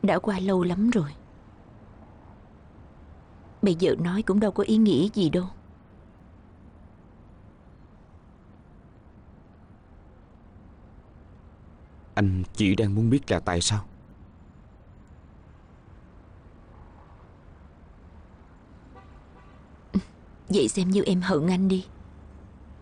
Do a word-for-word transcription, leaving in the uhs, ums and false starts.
đã qua lâu lắm rồi. Bây giờ nói cũng đâu có ý nghĩa gì đâu. Anh chỉ đang muốn biết là tại sao. Vậy xem như em hận anh đi.